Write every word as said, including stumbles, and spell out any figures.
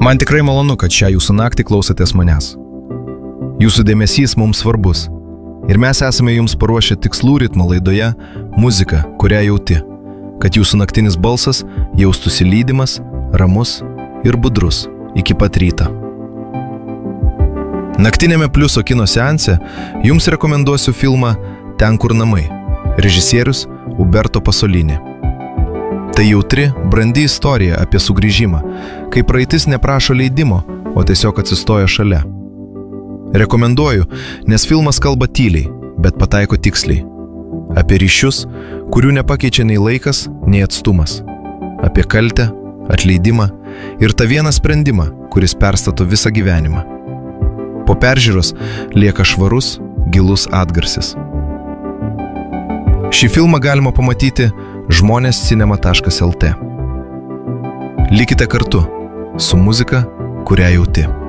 Man tikrai malonu, kad šią jūsų naktį klausotės manęs. Jūsų dėmesys mums svarbus ir mes esame jums paruošę tikslų ritmo laidoje muzika, kurią jauti, kad jūsų naktinis balsas jaustųsi lydimas, ramus ir budrus iki pat ryto. Naktinėme Pliuso kino seanse jums rekomenduosiu filmą Ten, kur namai, režisierius Uberto Pasolini. Tai jautri, brandi istorija apie sugrįžimą, kai praeitis neprašo leidimo, o tiesiog atsistoja šalia. Rekomenduoju, nes filmas kalba tyliai, bet pataiko tiksliai. Apie ryšius, kurių nepakeičia nei laikas, nei atstumas. Apie kaltę, atleidimą ir tą vieną sprendimą, kuris perstato visą gyvenimą. Po peržiūros lieka švarus, gilus atgarsis. Šį filmą galima pamatyti žmonės cinema taškas el tė. Likite kartu su muzika, kurią jauti.